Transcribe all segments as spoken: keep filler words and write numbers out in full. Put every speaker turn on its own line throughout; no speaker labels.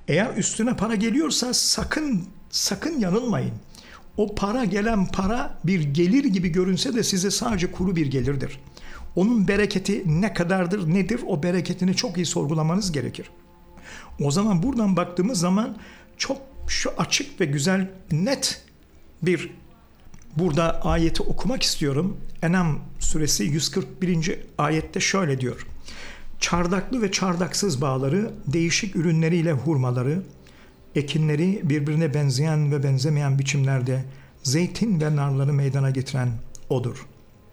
Eğer üstüne para geliyorsa sakın sakın yanılmayın. O para gelen para bir gelir gibi görünse de size sadece kuru bir gelirdir. Onun bereketi ne kadardır, nedir? O bereketini çok iyi sorgulamanız gerekir. O zaman buradan baktığımız zaman çok şu açık ve güzel, net bir burada ayeti okumak istiyorum. En'am suresi yüz kırk birinci ayette şöyle diyor. Çardaklı ve çardaksız bağları, değişik ürünleriyle hurmaları, ekinleri birbirine benzeyen ve benzemeyen biçimlerde zeytin ve narları meydana getiren O'dur.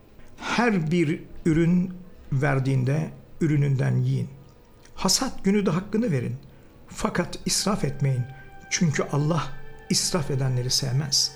Her bir ürün verdiğinde ürününden yiyin. Hasat günü de hakkını verin. Fakat israf etmeyin. Çünkü Allah israf edenleri sevmez.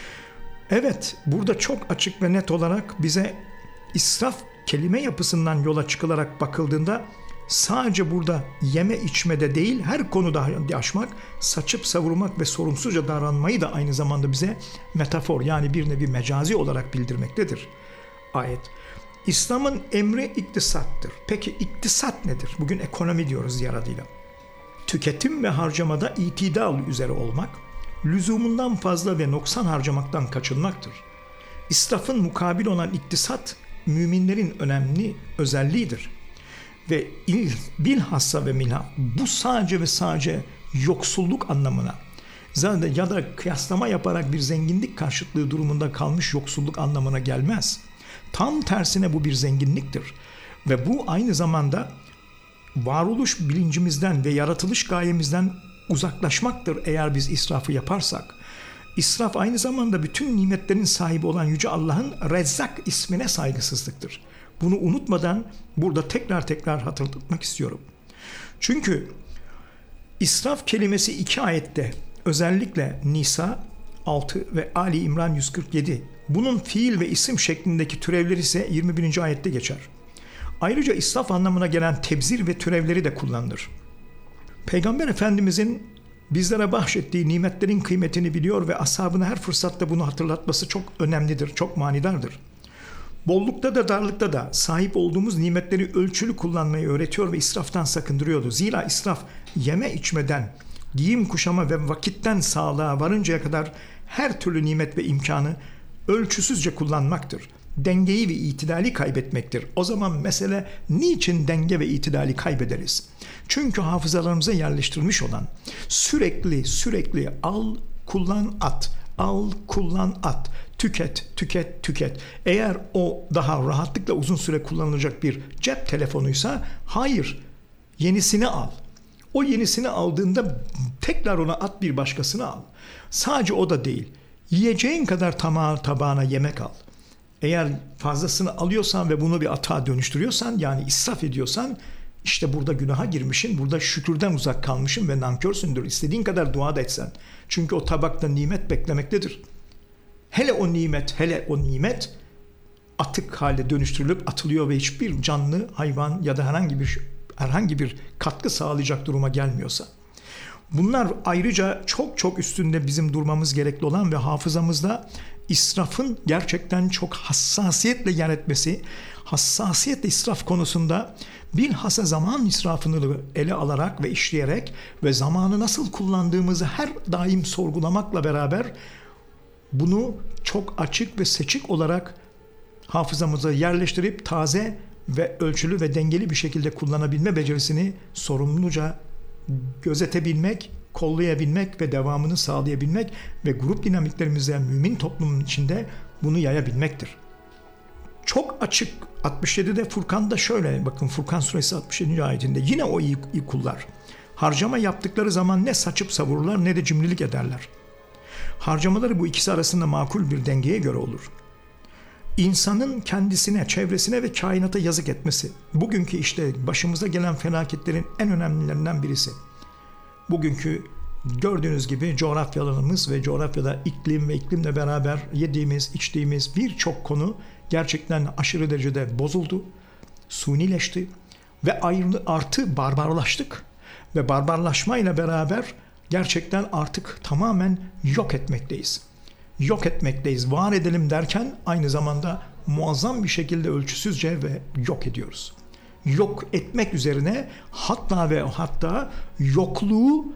Evet, burada çok açık ve net olarak bize israf kelime yapısından yola çıkılarak bakıldığında sadece burada yeme içmede değil, her konuda aşmak, saçıp savurmak ve sorumsuzca davranmayı da aynı zamanda bize metafor, yani bir nevi mecazi olarak bildirmektedir ayet. İslam'ın emri iktisattır. Peki iktisat nedir? Bugün ekonomi diyoruz diğer adıyla. Tüketim ve harcamada itidal üzere olmak, lüzumundan fazla ve noksan harcamaktan kaçınmaktır. İsrafın mukabil olan iktisat, müminlerin önemli özelliğidir. Ve il, bilhassa ve minha, bu sadece ve sadece yoksulluk anlamına, zaten ya da kıyaslama yaparak bir zenginlik karşıtlığı durumunda kalmış yoksulluk anlamına gelmez. Tam tersine bu bir zenginliktir. Ve bu aynı zamanda varoluş bilincimizden ve yaratılış gayemizden uzaklaşmaktır eğer biz israfı yaparsak. İsraf aynı zamanda bütün nimetlerin sahibi olan Yüce Allah'ın Rezzak ismine saygısızlıktır. Bunu unutmadan burada tekrar tekrar hatırlatmak istiyorum. Çünkü israf kelimesi iki ayette, özellikle Nisa altı ve Ali İmran yüz kırk yedi, bunun fiil ve isim şeklindeki türevleri ise yirmi birinci ayette geçer. Ayrıca israf anlamına gelen tebzir ve türevleri de kullanılır. Peygamber Efendimizin bizlere bahşettiği nimetlerin kıymetini biliyor ve ashabına her fırsatta bunu hatırlatması çok önemlidir, çok manidardır. Bollukta da darlıkta da sahip olduğumuz nimetleri ölçülü kullanmayı öğretiyor ve israftan sakındırıyordu. Zira israf yeme içmeden, giyim kuşama ve vakitten sağlığa varıncaya kadar her türlü nimet ve imkanı ölçüsüzce kullanmaktır. Dengeyi ve itidali kaybetmektir. O zaman mesele niçin denge ve itidali kaybederiz? Çünkü hafızalarımıza yerleştirilmiş olan sürekli sürekli al, kullan, at, al, kullan, at, tüket, tüket, tüket. Eğer o daha rahatlıkla uzun süre kullanılacak bir cep telefonuysa hayır, yenisini al. O yenisini aldığında tekrar ona at, bir başkasını al. Sadece o da değil. Yiyeceğin kadar tamağı tabağına yemek al. Eğer fazlasını alıyorsan ve bunu bir atağa dönüştürüyorsan, yani israf ediyorsan, işte burada günaha girmişsin, burada şükürden uzak kalmışsın ve nankörsündür. İstediğin kadar dua da etsen. Çünkü o tabakta nimet beklemektedir. Hele o nimet, hele o nimet atık hale dönüştürülüp atılıyor ve hiçbir canlı, hayvan ya da herhangi bir herhangi bir katkı sağlayacak duruma gelmiyorsa. Bunlar ayrıca çok çok üstünde bizim durmamız gerekli olan ve hafızamızda israfın gerçekten çok hassasiyetle yer etmesi, hassasiyetle israf konusunda bilhassa zaman israfını ele alarak ve işleyerek ve zamanı nasıl kullandığımızı her daim sorgulamakla beraber bunu çok açık ve seçik olarak hafızamıza yerleştirip taze ve ölçülü ve dengeli bir şekilde kullanabilme becerisini sorumluca gözetebilmek, kollayabilmek ve devamını sağlayabilmek ve grup dinamiklerimize mümin toplumun içinde bunu yayabilmektir. Çok açık altmış yedide Furkan'da şöyle, bakın Furkan suresi altmış yedinci ayetinde yine o iyi, iyi kullar harcama yaptıkları zaman ne saçıp savururlar ne de cimrilik ederler. Harcamaları bu ikisi arasında makul bir dengeye göre olur. İnsanın kendisine, çevresine ve kainata yazık etmesi, bugünkü işte başımıza gelen felaketlerin en önemlilerinden birisi. Bugünkü gördüğünüz gibi coğrafyalarımız ve coğrafyada iklim ve iklimle beraber yediğimiz, içtiğimiz birçok konu gerçekten aşırı derecede bozuldu, sunileşti ve ayrı, artı barbarlaştık. Ve barbarlaşmayla beraber gerçekten artık tamamen yok etmekteyiz. Yok etmekteyiz. Var edelim derken aynı zamanda muazzam bir şekilde ölçüsüzce ve yok ediyoruz. Yok etmek üzerine hatta ve hatta yokluğu